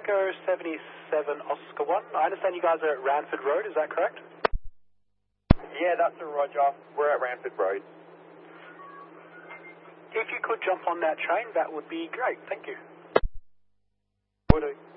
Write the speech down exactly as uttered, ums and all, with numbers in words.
Echo seventy-seven Oscar one. I understand you guys are at Ranford Road, is that correct? Yeah, that's a Roger. We're at Ranford Road. If you could jump on that train, that would be great. Thank you. Will do.